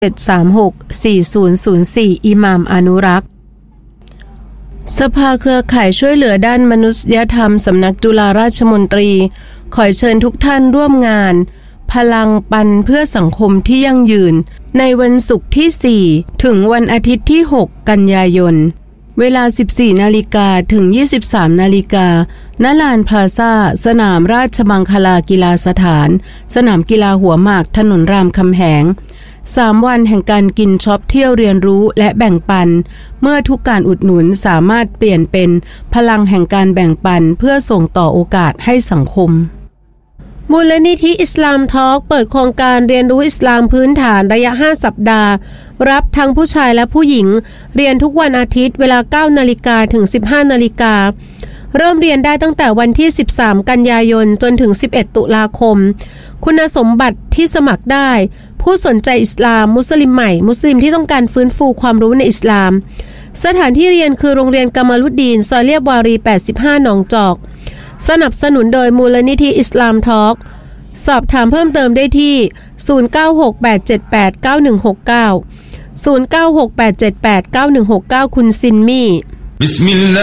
07364004อิหม่ามอนุรักษ์สภาเครือข่ายช่วยเหลือด้านมนุษยธรรมสำนักจุฬาราชมนตรีขอเชิญทุกท่านร่วมงานพลังปันเพื่อสังคมที่ยั่งยืนในวันศุกร์ที่4ถึงวันอาทิตย์ที่6กันยายนเวลา 14 นาฬิกาถึง 23 นาฬิกาณลานพลาซ่าสนามราชมังคลากีฬาสถานสนามกีฬาหัวหมากถนนรามคำแหง3 วันแห่งการกินช็อปเที่ยวเรียนรู้และแบ่งปันเมื่อทุกการอุดหนุนสามารถเปลี่ยนเป็นพลังแห่งการแบ่งปันเพื่อส่งต่อโอกาสให้สังคมมูลนิธิอิสลามทอล์กเปิดโครงการเรียนรู้อิสลามพื้นฐานระยะ5สัปดาห์รับทั้งผู้ชายและผู้หญิงเรียนทุกวันอาทิตย์เวลา 9 นาฬิกาถึง 15 นาฬิกาเริ่มเรียนได้ตั้งแต่วันที่ 13 กันยายนจนถึง 11 ตุลาคมคุณสมบัติที่สมัครได้ผู้สนใจอิสลามมุสลิมใหม่มุสลิมที่ต้องการฟื้นฟูความรู้ในอิสลามสถานที่เรียนคือโรงเรียนกามาลุดดีนซอยเลียบวารี 85 หนองจอกสนับสนุนโดยมูลนิธิอิสลามทอล์กสอบถามเพิ่มเติมได้ที่ 0968789169 0968789169 คุณซินมี่